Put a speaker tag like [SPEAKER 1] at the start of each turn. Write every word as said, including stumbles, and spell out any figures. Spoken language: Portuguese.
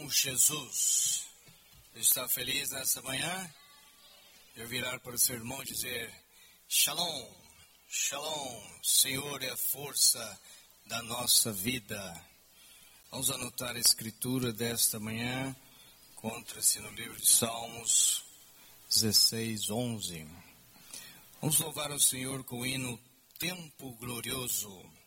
[SPEAKER 1] com Jesus. Está feliz nessa manhã? Eu virar para o seu irmão e dizer: Shalom, Shalom, Senhor é a força da nossa vida. Vamos anotar a escritura desta manhã. Encontra-se no livro de Salmos dezesseis, onze. Vamos louvar o Senhor com o hino Tempo Glorioso.